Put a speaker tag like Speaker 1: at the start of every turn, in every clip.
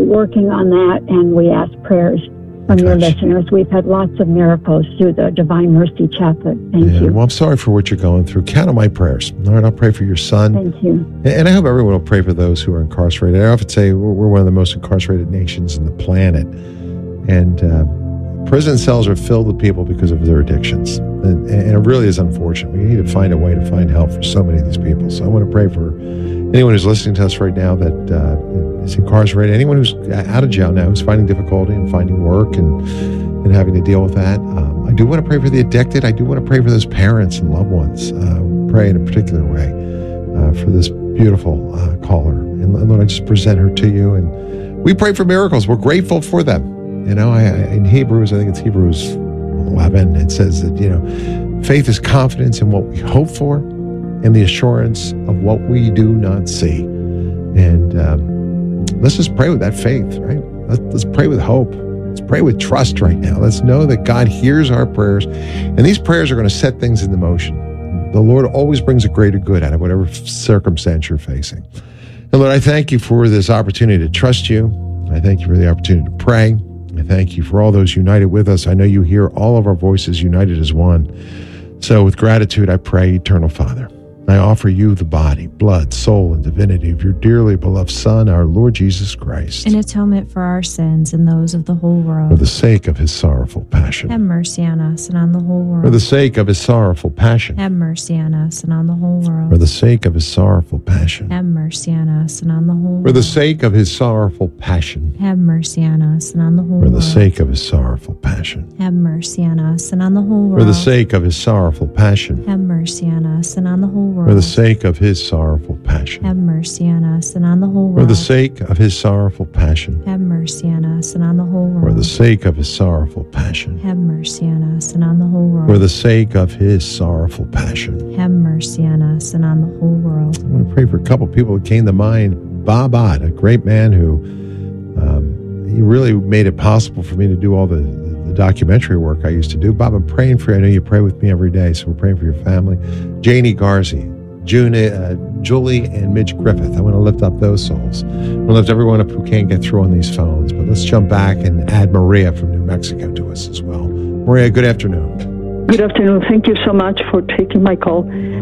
Speaker 1: working on that, and we ask prayers from your listeners. We've had lots of miracles through the Divine Mercy Chaplet. Thank you.
Speaker 2: Well, I'm sorry for what you're going through. Count on my prayers. Lord, I'll pray for your son.
Speaker 1: Thank you.
Speaker 2: And I hope everyone will pray for those who are incarcerated. I often say we're one of the most incarcerated nations in the planet. And prison cells are filled with people because of their addictions. And it really is unfortunate. We need to find a way to find help for so many of these people. So I want to pray for anyone who's listening to us right now that is incarcerated, anyone who's out of jail now, who's finding difficulty in finding work and having to deal with that. I do want to pray for the addicted. I do want to pray for those parents and loved ones. Pray in a particular way for this beautiful caller. And Lord, I just present her to you. And we pray for miracles. We're grateful for them. In Hebrews, I think it's Hebrews 11, it says that, faith is confidence in what we hope for and the assurance of what we do not see. And let's just pray with that faith, right? Let's pray with hope. Let's pray with trust right now. Let's know that God hears our prayers, and these prayers are going to set things into motion. The Lord always brings a greater good out of whatever circumstance you're facing. And Lord, I thank you for this opportunity to trust you. I thank you for the opportunity to pray. I thank you for all those united with us. I know you hear all of our voices united as one. So with gratitude, I pray, Eternal Father, I offer you the body, blood, soul, and divinity of your dearly beloved Son, our Lord Jesus Christ,
Speaker 3: in atonement for our sins and those of the whole world.
Speaker 2: For the sake of his sorrowful passion.
Speaker 3: Have mercy on us and on the whole world.
Speaker 2: For the sake of his sorrowful passion.
Speaker 3: Have mercy on us and on the whole world.
Speaker 2: For the sake of his sorrowful passion.
Speaker 3: Have mercy on us and on the whole world.
Speaker 2: For the sake of his sorrowful passion.
Speaker 3: Have mercy on us and on the whole world.
Speaker 2: For the sake of his sorrowful passion.
Speaker 3: Have mercy on us and on the whole world.
Speaker 2: For the sake of his sorrowful passion.
Speaker 3: Have mercy on us and on the whole world.
Speaker 2: For the sake of his sorrowful passion.
Speaker 3: Have mercy on us and on the whole world.
Speaker 2: For the sake of his sorrowful passion.
Speaker 3: Have mercy on us and on the whole world.
Speaker 2: For the sake of his sorrowful passion.
Speaker 3: Have mercy on us and on the whole world.
Speaker 2: For the sake of his sorrowful passion.
Speaker 3: Have mercy on us and on the whole world.
Speaker 2: I want to pray for a couple of people that came to mind. Bob Ott, a great man who he really made it possible for me to do all the documentary work I used to do. Bob, I'm praying for you. I know you pray with me every day, so we're praying for your family. Janie Garzi, Julie and Midge Griffith. I want to lift up those souls. I want to lift everyone up who can't get through on these phones. But let's jump back and add Maria from New Mexico to us as well. Maria, good afternoon.
Speaker 4: Good afternoon. Thank you so much for taking my call.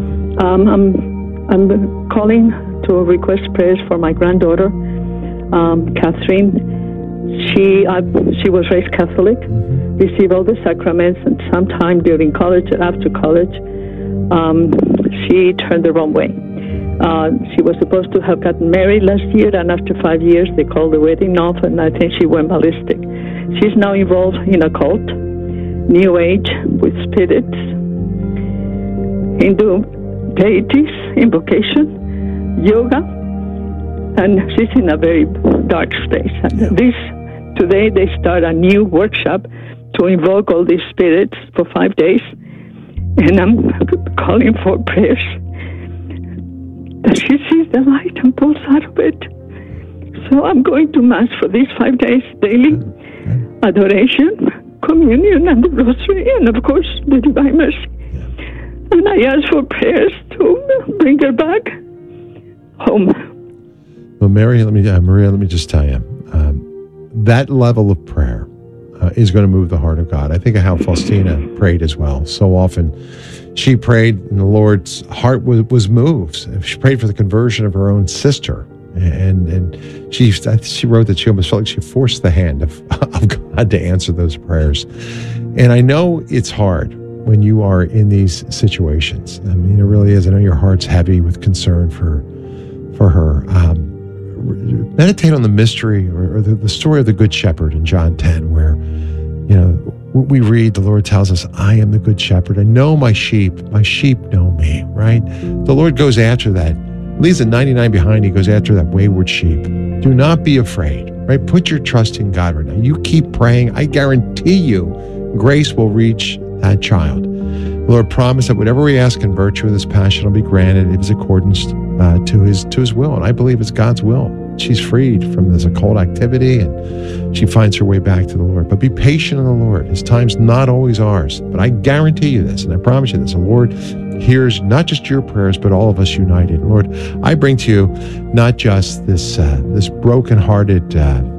Speaker 4: I'm calling to request prayers for my granddaughter, Catherine. She was raised Catholic, received all the sacraments, and sometime during college and after college, she turned the wrong way. She was supposed to have gotten married last year, and after 5 years, they called the wedding off, and I think she went ballistic. She's now involved in a cult, New Age, with spirits, Hindu deities, invocation, yoga, and she's in a very dark space. And today they start a new workshop to invoke all these spirits for 5 days, and I'm calling for prayers that she sees the light and pulls out of it. So I'm going to Mass for these 5 days daily, adoration, communion, and the rosary, and of course the Divine Mercy. And I ask for prayers to bring her back home.
Speaker 2: Well, Maria, let me just tell you, that level of prayer is going to move the heart of God. I think of how Faustina prayed as well. So often she prayed and the Lord's heart was moved. She prayed for the conversion of her own sister. And she wrote that she almost felt like she forced the hand of God to answer those prayers. And I know it's hard when you are in these situations. I mean, it really is. I know your heart's heavy with concern for her. Meditate on the mystery or the story of the Good Shepherd in John 10, where, we read, the Lord tells us, I am the Good Shepherd. I know my sheep know me, right? The Lord goes after that, leaves the 99 behind. He goes after that wayward sheep. Do not be afraid, right? Put your trust in God right now. You keep praying. I guarantee you, grace will reach that child. The Lord promised that whatever we ask in virtue of this passion will be granted in accordance to his will. And I believe it's God's will. She's freed from this occult activity and she finds her way back to the Lord. But be patient in the Lord. His time's not always ours. But I guarantee you this, and I promise you this, the Lord hears not just your prayers, but all of us united. Lord, I bring to you not just this broken-hearted